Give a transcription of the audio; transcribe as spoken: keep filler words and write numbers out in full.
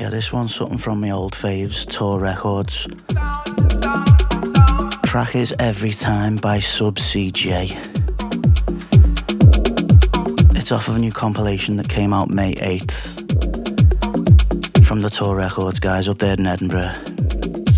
Yeah, this one's something from my old faves, Tour Records. Track is Every Time by Sub C J. It's off of a new compilation that came out May eighth from the Tour Records guys up there in Edinburgh.